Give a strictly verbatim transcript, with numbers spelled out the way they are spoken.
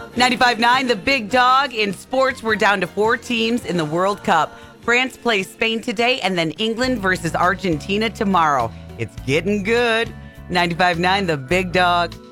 ninety-five point nine, The Big Dog. In sports, we're down to four teams in the World Cup. France plays Spain today, and then England versus Argentina tomorrow. It's getting good. ninety-five point nine, The Big Dog.